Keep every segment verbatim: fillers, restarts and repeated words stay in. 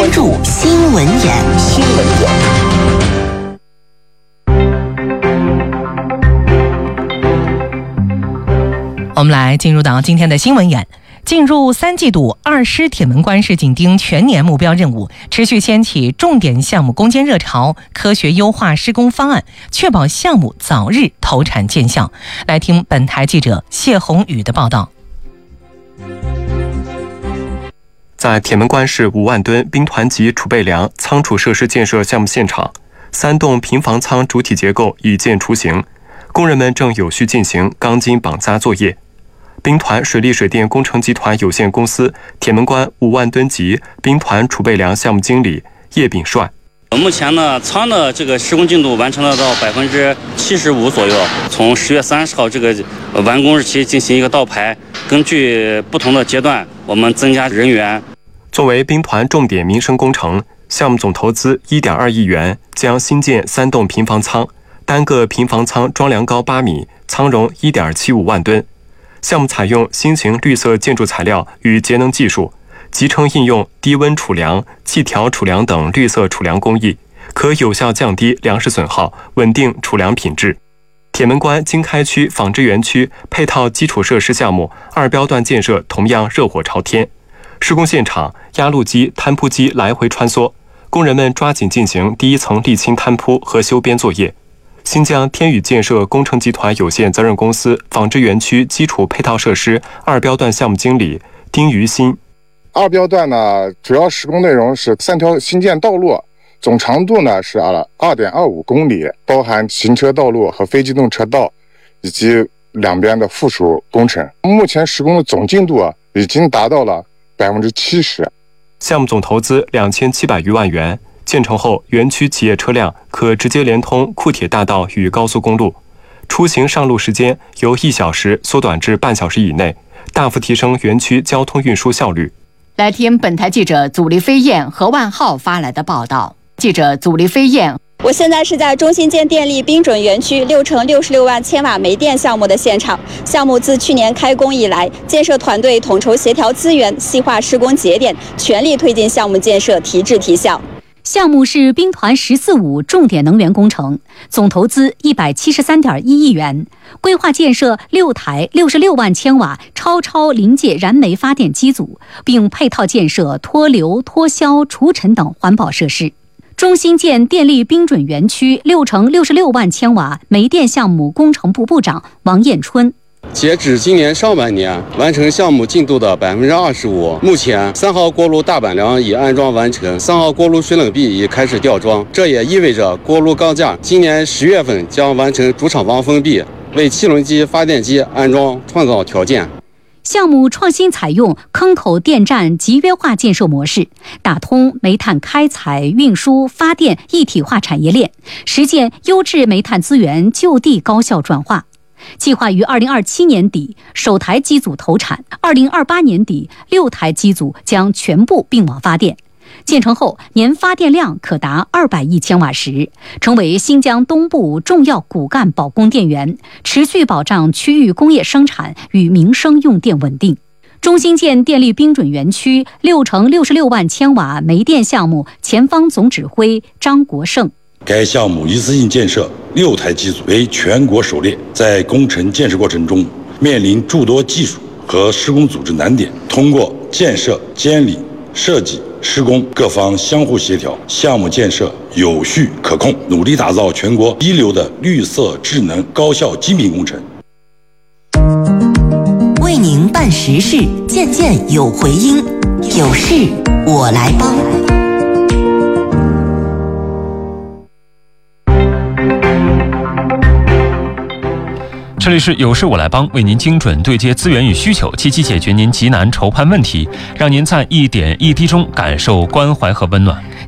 关注新闻眼。新闻眼。 我们来进入到今天的新闻眼。进入三季度，二师铁门关是紧盯全年目标任务，持续掀起重点项目攻坚热潮，科学优化施工方案，确保项目早日投产见效。来听本台记者谢宏宇的报道。 在铁门关市五万吨兵团级储备粮仓储设施建设项目现场，三栋平房仓主体结构已见雏形，工人们正有序进行钢筋绑扎作业。兵团水利水电工程集团有限公司铁门关五万吨级兵团储备粮项目经理叶炳帅， 目前呢，仓的这个施工进度完成了到百分之七十五左右。从十月三十号这个完工日期进行一个倒排，根据不同的阶段，我们增加人员。 作为兵团重点民生工程，项目总投资 一点二亿元，将新建三栋平房仓，单个平房仓装梁高八米，仓容 一点七五万吨。项目采用新型绿色建筑材料与节能技术，集成应用低温储粮、气调储粮等绿色储粮工艺，可有效降低粮食损耗，稳定储粮品质。铁门关经开区纺织园区配套基础设施项目二标段建设同样热火朝天，施工现场压路机、摊铺机来回穿梭，工人们抓紧进行第一层沥青摊铺和修边作业。新疆天宇建设工程集团有限责任公司纺织园区基础配套设施二标段项目经理丁于新， 二标段呢，主要施工内容是三条新建道路，总长度呢是 二点二五公里，包含行车道路和非机动车道以及两边的附属工程。目前施工的总进度啊，已经达到了百分之七十。 项目总投资两千七百余万元。建成后，园区企业车辆可直接连通库铁大道与高速公路，出行上路时间由一小时缩短至半小时以内，大幅提升园区交通运输效率。 来听本台记者祖立飞燕和万浩发来的报道。记者祖立飞燕， 我现在是在中新建电力冰准园区六乘六十六万千瓦煤电项目的现场。项目自去年开工以来，建设团队统筹协调资源，细化施工节点，全力推进项目建设提质提效。 项目是兵团十四五重点能源工程，总投资一百七十三点一亿元，规划建设六台六十六万千瓦超超临界燃煤发电机组，并配套建设脱硫、脱硝、除尘等环保设施。中新建电力冰准园区六乘六十六万千瓦煤电项目工程部部长王艳春。 截止今年上半年，完成项目进度的百分之二十五。目前，三号锅炉大板梁已安装完成，三号锅炉水冷臂已开始吊装。这也意味着锅炉钢架今年十月份将完成主厂房封闭，为汽轮机、发电机安装创造条件。 项目创新采用坑口电站集约化建设模式，打通煤炭开采、运输、发电一体化产业链，实现优质煤炭资源就地高效转化。计划于二零二七年底首台机组投产，二零二八年底六台机组将全部并网发电。建成后，年发电量可达二百亿千瓦时，成为新疆东部重要骨干保供电源，持续保障区域工业生产与民生用电稳定。中新建电力冰准园区六乘六十六万千瓦煤电项目前方总指挥张国胜。 该项目一次性建设六台机组，为全国首例。在工程建设过程中，面临诸多技术和施工组织难点，通过建设、监理、设计、施工各方相互协调，项目建设有序可控，努力打造全国一流的绿色智能高效精品工程。 为您办实事，件件有回音，有事我来帮。 这里是有事我来帮，为您精准对接资源与需求，积极解决您急难愁盼问题，让您在一点一滴中感受关怀和温暖。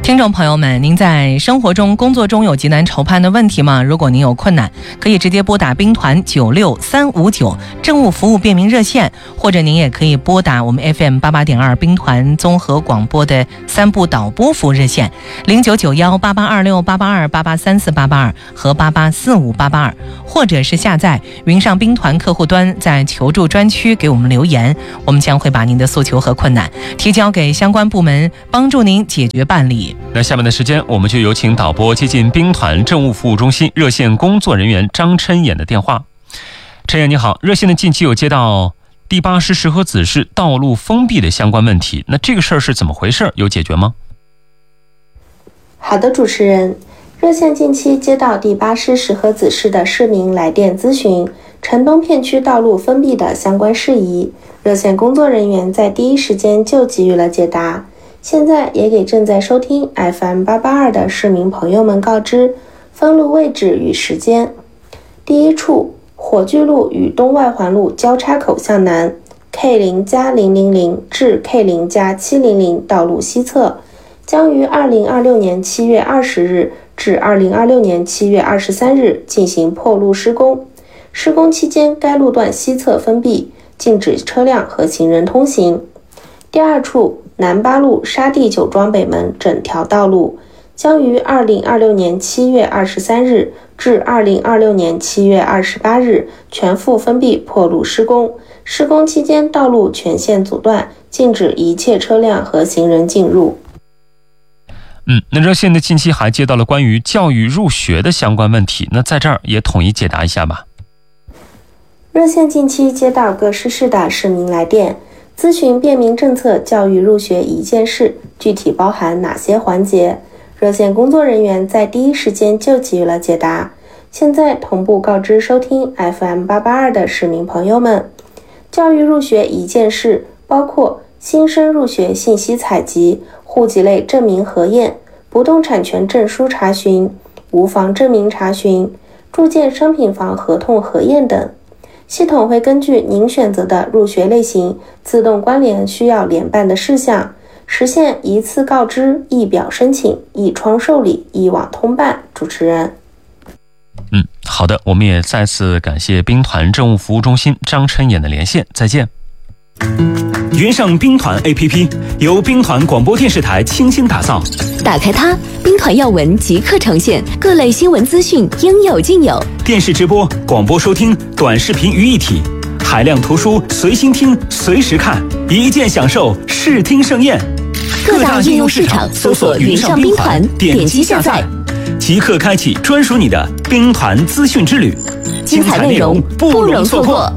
听众朋友们，您在生活中、工作中有急难愁盼的问题吗？如果您有困难，可以直接拨打兵团九六三五九政务服务便民热线，或者您也可以拨打我们 F M 八八点二兵团综合广播的三部导播服务热线零九九幺八八二六八八二八八三四八八二和八八四五八八二，或者是下载云上兵团客户端，在求助专区给我们留言，我们将会把您的诉求和困难提交给相关部门，帮助您解决办理。 那下面的时间，我们就有请导播接进兵团政务服务中心热线工作人员张琛衍的电话。琛衍你好，热线的近期有接到第八师石河子市道路封闭的相关问题，那这个事儿是怎么回事？有解决吗？ 好的，主持人，热线近期接到第八师石河子市的市民来电咨询城东片区道路封闭的相关事宜，热线工作人员在第一时间就给予了解答。现在也给正在收听 F M 八八二的市民朋友们告知封路位置与时间。第一处，火炬路与东外环路交叉口向南 K 零加零零零 至 K 零加七零零 道路西侧，将于二零二六年七月二十日至二零二六年七月二十三日进行破路施工。施工期间，该路段西侧封闭，禁止车辆和行人通行。第二处，南八路沙地酒庄北门整条道路将于二零二六年七月二十三日至二零二六年七月二十八日全幅封闭破路施工。施工期间，道路全线阻断，禁止一切车辆和行人进入。 嗯，那热线的近期还接到了关于教育入学的相关问题，那在这儿也统一解答一下吧。 热线近期接到各师市的市民来电，咨询便民政策教育入学一件事，具体包含哪些环节？热线工作人员在第一时间就给予了解答。现在同步告知收听 F M 八八二的市民朋友们，教育入学一件事包括新生入学信息采集、户籍类证明核验、不动产权证书查询、无房证明查询、住建商品房合同核验等。系统会根据您选择的入学类型，自动关联需要联办的事项，实现一次告知、一表申请、一窗受理、一网通办。主持人， 嗯，好的，我们也再次感谢兵团政务服务中心张琛衍的连线，再见。 云上兵团 A P P 由兵团广播电视台倾心打造， 打开它，兵团要闻即刻呈现，各类新闻资讯应有尽有， 电视直播、广播收听、短视频于一体，海量图书随心听、随时看，一键享受视听盛宴。 各大应用市场搜索云上兵团，点击下载， 即刻开启专属你的兵团资讯之旅， 精彩内容不容错过。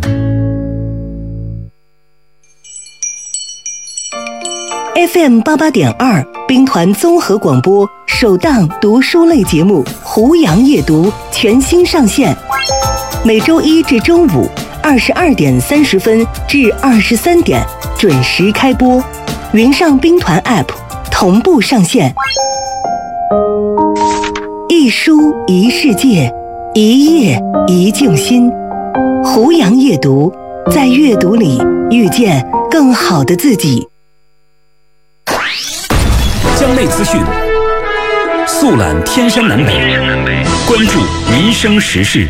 F M 八八点二兵团综合广播首档读书类节目《胡杨夜读》全新上线，每周一至周五二十二点三十分至二十三点准时开播，云上兵团 App 同步上线。一书一世界，一页一静心。胡杨夜读，在阅读里遇见更好的自己。 江内资讯，速览天山南北，关注民生时事。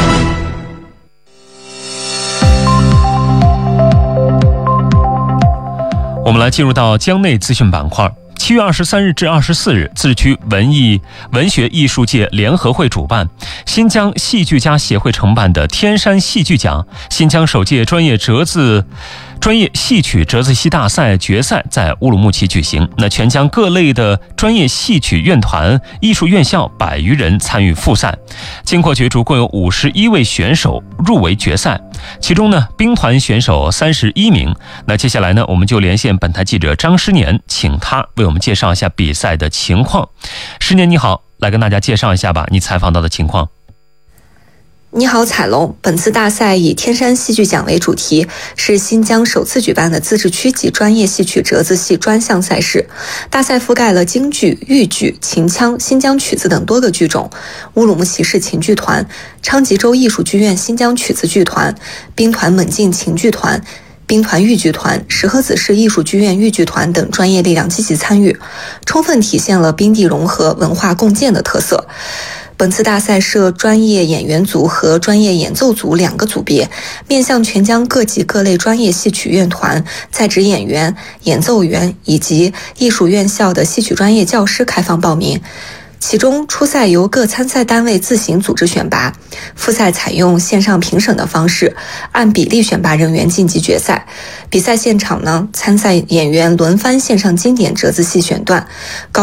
我们来进入到江内资讯板块。七月二十三日至二十四日，自治区文艺文学艺术界联合会主办，新疆戏剧家协会承办的天山戏剧奖新疆首届专业折子专业戏曲折子戏大赛决赛在乌鲁木齐举行。那全疆各类的专业戏曲院团、艺术院校百余人参与复赛，经过角逐，共有五十一位选手入围决赛。其中呢，兵团选手三十一名。那接下来呢，我们就连线本台记者张诗年，请他为我们介绍一下比赛的情况。诗年你好，来跟大家介绍一下吧，你采访到的情况。 你好，彩龙。本次大赛以天山戏剧奖为主题，是新疆首次举办的自治区级专业戏曲折子戏专项赛事。大赛覆盖了京剧、豫剧、秦腔、新疆曲子等多个剧种。乌鲁木齐市秦剧团、昌吉州艺术剧院新疆曲子剧团、兵团猛进秦剧团、 兵团豫剧团、石河子市艺术剧院豫剧团等专业力量积极参与，充分体现了兵地融合、文化共建的特色。本次大赛设专业演员组和专业演奏组两个组别，面向全疆各级各类专业戏曲院团、在职演员、演奏员以及艺术院校的戏曲专业教师开放报名。其中，初赛由各参赛单位自行组织选拔，复赛采用线上评审的方式，按比例选拔人员晋级决赛。比赛现场呢，参赛演员轮番献上经典折子戏选段。